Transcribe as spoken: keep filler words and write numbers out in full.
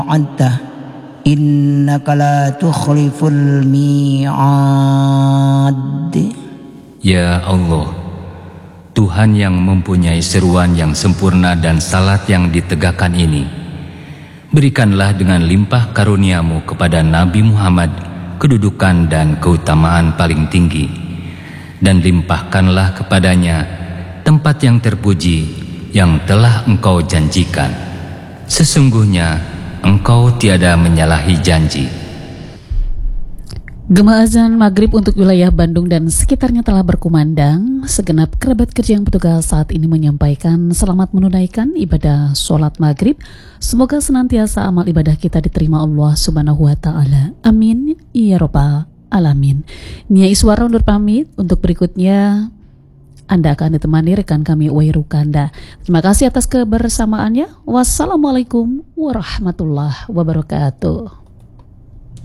wa'adta innaka la tukhliful mi'ad. Ya Allah, Tuhan yang mempunyai seruan yang sempurna dan salat yang ditegakkan ini, berikanlah dengan limpah karuniamu kepada Nabi Muhammad kedudukan dan keutamaan paling tinggi, dan limpahkanlah kepadanya tempat yang terpuji yang telah Engkau janjikan. Sesungguhnya Engkau tiada menyalahi janji. Gema azan maghrib untuk wilayah Bandung dan sekitarnya telah berkumandang. Segenap kerabat kerja yang bertugas saat ini menyampaikan selamat menunaikan ibadah sholat maghrib. Semoga senantiasa amal ibadah kita diterima Allah Subhanahu wa Ta'ala. Amin ya Rabbal Alamin. Nia Iswara undur pamit. Untuk berikutnya Anda akan ditemani rekan kami Wairu Kanda. Terima kasih atas kebersamaannya. Wassalamualaikum warahmatullahi wabarakatuh.